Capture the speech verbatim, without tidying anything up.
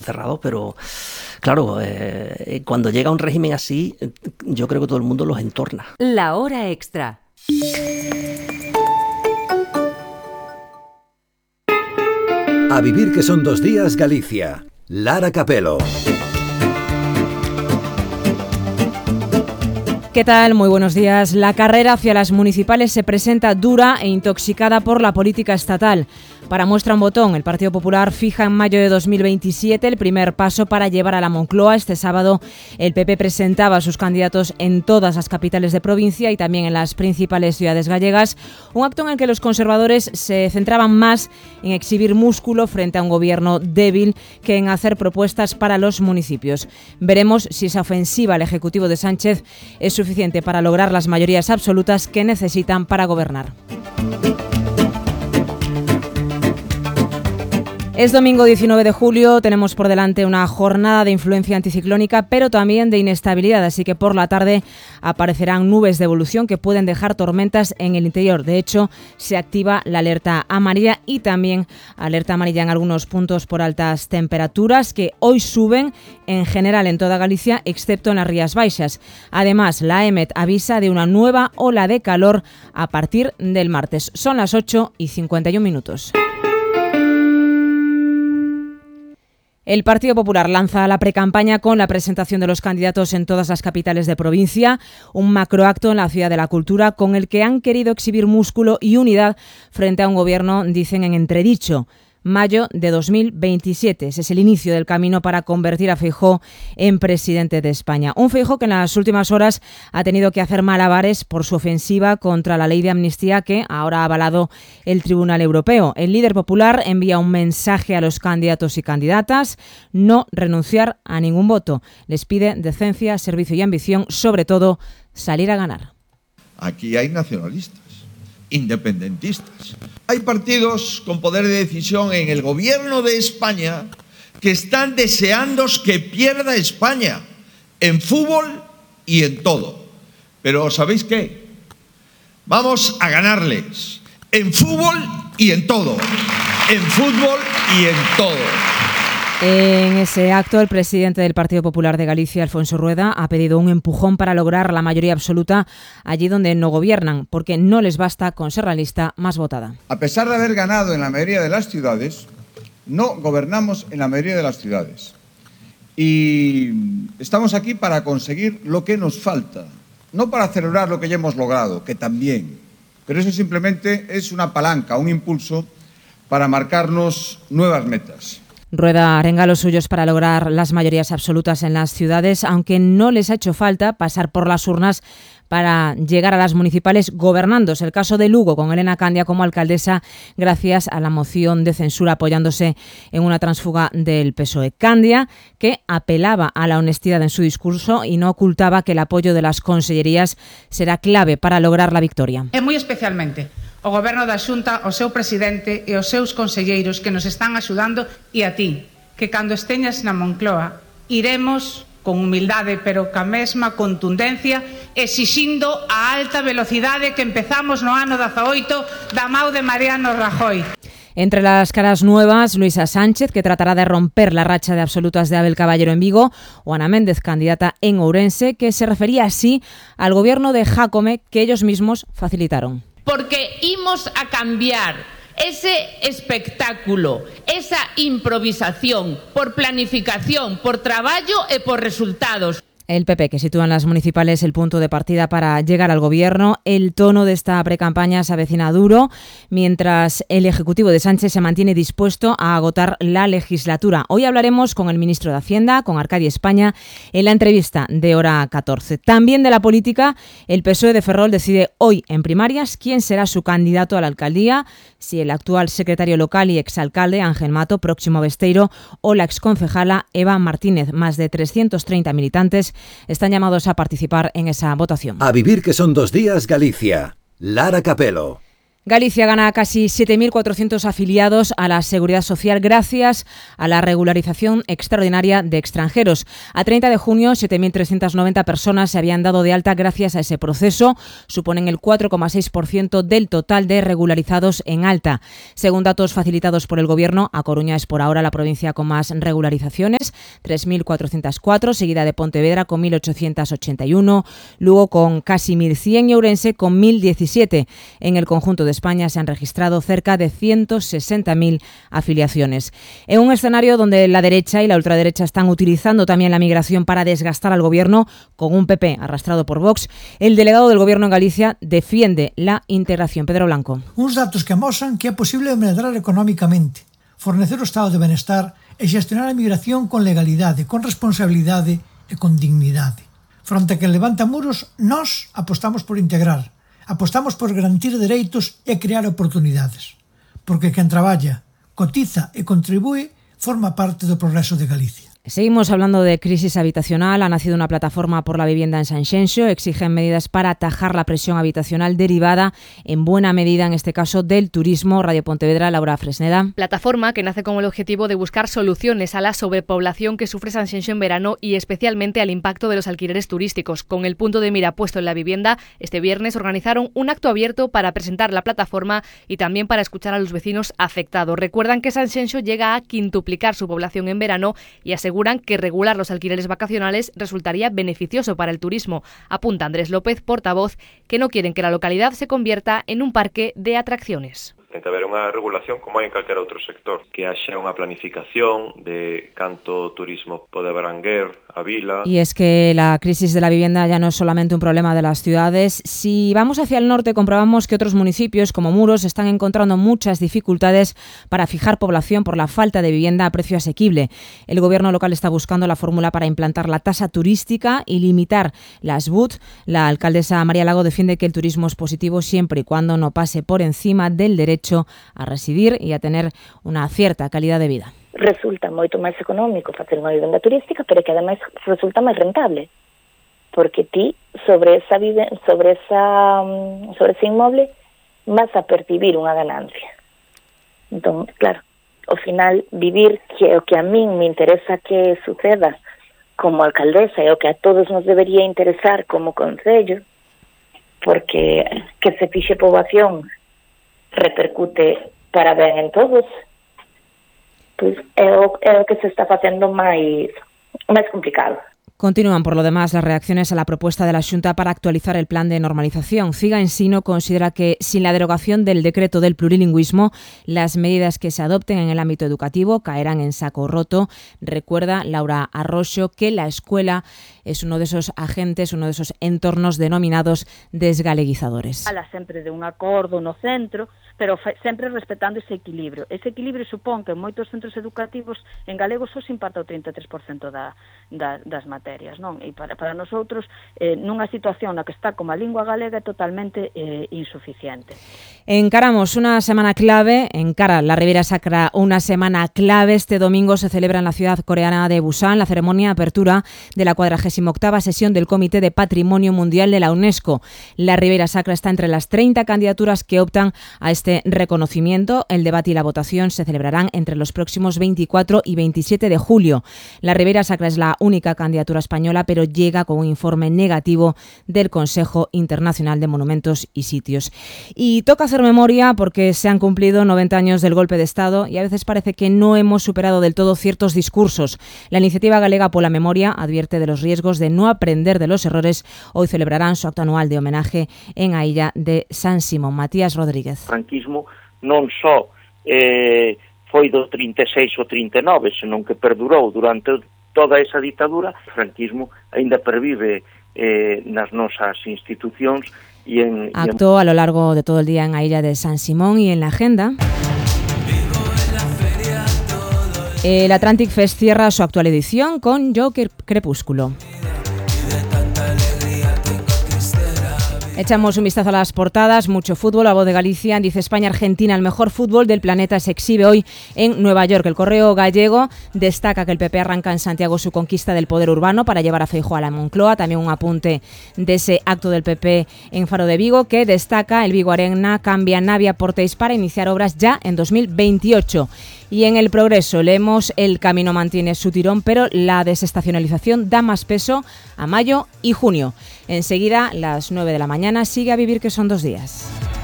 cerrados, pero claro, eh, cuando llega un régimen así, yo creo que todo el mundo los entorna. La hora extra. A vivir que son dos días, Galicia. Lara Capelo. ¿Qué tal? Muy buenos días. La carrera hacia las municipales se presenta dura e intoxicada por la política estatal. Para muestra un botón, el Partido Popular fija en mayo de dos mil veintisiete el primer paso para llevar a la Moncloa. Este sábado el P P presentaba a sus candidatos en todas las capitales de provincia y también en las principales ciudades gallegas. Un acto en el que los conservadores se centraban más en exhibir músculo frente a un gobierno débil que en hacer propuestas para los municipios. Veremos si esa ofensiva al Ejecutivo de Sánchez es suficiente para lograr las mayorías absolutas que necesitan para gobernar. Es domingo diecinueve de julio, tenemos por delante una jornada de influencia anticiclónica, pero también de inestabilidad, así que por la tarde aparecerán nubes de evolución que pueden dejar tormentas en el interior. De hecho, se activa la alerta amarilla y también alerta amarilla en algunos puntos por altas temperaturas que hoy suben en general en toda Galicia, excepto en las Rías Baixas. Además, la E M E T avisa de una nueva ola de calor a partir del martes. Son las ocho y cincuenta y un minutos. El Partido Popular lanza la precampaña con la presentación de los candidatos en todas las capitales de provincia, un macroacto en la Ciudad de la Cultura con el que han querido exhibir músculo y unidad frente a un gobierno, dicen, en entredicho. Mayo de dos mil veintisiete. Ese es el inicio del camino para convertir a Feijóo en presidente de España. Un Feijóo que en las últimas horas ha tenido que hacer malabares por su ofensiva contra la ley de amnistía que ahora ha avalado el Tribunal Europeo. El líder popular envía un mensaje a los candidatos y candidatas: no renunciar a ningún voto. Les pide decencia, servicio y ambición, sobre todo salir a ganar. Aquí hay nacionalistas, independentistas. Hay partidos con poder de decisión en el gobierno de España que están deseando que pierda España en fútbol y en todo. Pero ¿sabéis qué? Vamos a ganarles en fútbol y en todo. En fútbol y en todo. En ese acto, el presidente del Partido Popular de Galicia, Alfonso Rueda, ha pedido un empujón para lograr la mayoría absoluta allí donde no gobiernan, porque no les basta con ser la lista más votada. A pesar de haber ganado en la mayoría de las ciudades, no gobernamos en la mayoría de las ciudades. Y estamos aquí para conseguir lo que nos falta, no para celebrar lo que ya hemos logrado, que también, pero eso simplemente es una palanca, un impulso para marcarnos nuevas metas. Rueda arenga a los suyos para lograr las mayorías absolutas en las ciudades, aunque no les ha hecho falta pasar por las urnas para llegar a las municipales gobernando. Es el caso de Lugo, con Elena Candia como alcaldesa, gracias a la moción de censura apoyándose en una tránsfuga del P S O E. Candia, que apelaba a la honestidad en su discurso y no ocultaba que el apoyo de las consellerías será clave para lograr la victoria. E moi especialmente o Goberno da Xunta, o seu presidente e os seus conselleiros que nos están axudando, e a ti, que cando esteñas na Moncloa iremos con humildade pero ca mesma contundencia exixindo a alta velocidade que empezamos no ano dezaoito da mao de Mariano Rajoy. Entre las caras nuevas, Luisa Sánchez, que tratará de romper la racha de absolutas de Abel Caballero en Vigo, o Ana Méndez, candidata en Ourense, que se refería así al gobierno de Jácome que ellos mismos facilitaron. Porque imos a cambiar ese espectáculo, esa improvisación por planificación, por traballo e por resultados. El P P, que sitúa en las municipales el punto de partida para llegar al gobierno. El tono de esta precampaña se avecina duro, mientras el Ejecutivo de Sánchez se mantiene dispuesto a agotar la legislatura. Hoy hablaremos con el ministro de Hacienda, con Arcadi España, en la entrevista de Hora catorce. También de la política, el P S O E de Ferrol decide hoy en primarias quién será su candidato a la alcaldía, si el actual secretario local y exalcalde Ángel Mato, Próximo Besteiro, o la exconcejala Eva Martínez. Más de trescientos treinta militantes están llamados a participar en esa votación. A vivir que son dos días, Galicia. Lara Capelo. Galicia gana casi siete mil cuatrocientos afiliados a la Seguridad Social gracias a la regularización extraordinaria de extranjeros. A treinta de junio, siete mil trescientas noventa personas se habían dado de alta gracias a ese proceso. Suponen el cuatro coma seis por ciento del total de regularizados en alta. Según datos facilitados por el Gobierno, A Coruña es por ahora la provincia con más regularizaciones, tres mil cuatrocientos cuatro, seguida de Pontevedra con mil ochocientos ochenta y uno, Lugo con casi mil cien y Ourense con mil diecisiete. En el conjunto de España se han registrado cerca de ciento sesenta mil afiliaciones. En un escenario donde la derecha y la ultraderecha están utilizando también la migración para desgastar al Gobierno, con un P P arrastrado por Vox, el delegado del Gobierno en Galicia defiende la integración. Pedro Blanco. Uns datos que amosan que é posible medrar económicamente, fornecer o estado de benestar e xestionar a migración con legalidade, con responsabilidade e con dignidade. Fronte a que levanta muros, nós apostamos por integrar. Apostamos por garantir dereitos e crear oportunidades, porque quen traballa, cotiza e contribúe forma parte do progreso de Galicia. Seguimos hablando de crisis habitacional. Ha nacido una plataforma por la vivienda en Sanxenxo. Exigen medidas para atajar la presión habitacional derivada en buena medida, en este caso, del turismo. Radio Pontevedra, Laura Fresneda. Plataforma que nace con el objetivo de buscar soluciones a la sobrepoblación que sufre Sanxenxo en verano y especialmente al impacto de los alquileres turísticos. Con el punto de mira puesto en la vivienda, este viernes organizaron un acto abierto para presentar la plataforma y también para escuchar a los vecinos afectados. Recuerdan que Sanxenxo llega a quintuplicar su población en verano y aseguran que regular los alquileres vacacionales resultaría beneficioso para el turismo. Apunta Andrés López, portavoz, que no quieren que la localidad se convierta en un parque de atracciones. Ten que haber unha regulación como hai en calquera outro sector, que haxa unha planificación de canto turismo pode abranguer a vila. Y es que la crisis de la vivienda ya no es solamente un problema de las ciudades. Si vamos hacia el norte, comprobamos que otros municipios como Muros están encontrando muchas dificultades para fijar población por la falta de vivienda a precio asequible. El gobierno local está buscando la fórmula para implantar la tasa turística y limitar las B U T. La alcaldesa María Lago defiende que el turismo es positivo siempre y cuando no pase por encima del derecho a residir e a tener unha cierta calidad de vida. Resulta moito máis económico facer unha vivenda turística, pero que ademais resulta máis rentable, porque ti sobre esa vive, sobre esa sobre ese inmoble vas a percibir unha ganancia. Entón, claro, ao final vivir que o que a min me interesa que suceda como alcaldesa e o que a todos nos debería interesar como concello, porque que se fixe poboación repercute para ben en todos, pois é o, é o que se está facendo máis máis complicado. Continúan, por lo demás, las reacciones a la propuesta de la Xunta para actualizar el plan de normalización. Figa Ensino considera que, sin la derogación del decreto del plurilingüismo, las medidas que se adopten en el ámbito educativo caerán en saco roto. Recuerda Laura Arroxo que la escuela es uno de esos agentes, uno de esos entornos denominados desgaleguizadores. Habla sempre de un acordo no centro, pero sempre respetando ese equilibrio. Ese equilibrio supón que en moitos centros educativos en galego só se imparta o trinta e tres por cento da, da, das materias, non? E para, para nosotros, eh, nunha situación na que está como a lingua galega é totalmente eh, insuficiente. Encaramos una semana clave, encara la Ribeira Sacra una semana clave. Este domingo se celebra en la ciudad coreana de Busan la ceremonia de apertura de la cuadragésima octava sesión del Comité de Patrimonio Mundial de la UNESCO. La Ribeira Sacra está entre las treinta candidaturas que optan a este reconocimiento. El debate y la votación se celebrarán entre los próximos veinticuatro y veintisiete de julio. La Ribeira Sacra es la única candidatura española, pero llega con un informe negativo del Consejo Internacional de Monumentos y Sitios. Y toca hacer memoria porque se han cumplido noventa años del golpe de Estado y a veces parece que no hemos superado del todo ciertos discursos. La Iniciativa Galega pola Memoria advierte de los riesgos de no aprender de los errores. Hoy celebrarán su acto anual de homenaje en a illa de San Simón. Matías Rodríguez. O franquismo non só eh, foi do trinta e seis ao trinta e nove, senón que perdurou durante toda esa ditadura. O franquismo aínda pervive eh, nas nosas institucións. Y en, Acto y en... a lo largo de todo el día en la isla de San Simón. Y en la agenda, el Atlantic Fest cierra su actual edición con Yo Crepúsculo. Echamos un vistazo a las portadas, mucho fútbol. La Voz de Galicia dice: España-Argentina, el mejor fútbol del planeta, se exhibe hoy en Nueva York. El Correo Gallego destaca que el P P arranca en Santiago su conquista del poder urbano para llevar a Feijóo a la Moncloa. También un apunte de ese acto del P P en Faro de Vigo, que destaca: el Vigo Arena cambia Navia por Teis para iniciar obras ya en dos mil veintiocho. Y en El Progreso leemos: el camino mantiene su tirón, pero la desestacionalización da más peso a mayo y junio. Enseguida, las nueve de la mañana, sigue A Vivir que son dos días.